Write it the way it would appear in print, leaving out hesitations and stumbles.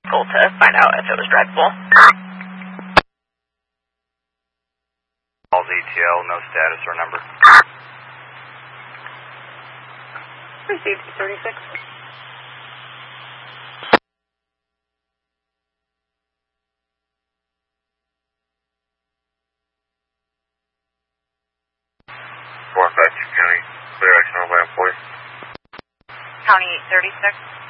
to find out if it was drivable. Calls ETL, no status or number. Received 36. Going back to County, clear action on by employee. County 36.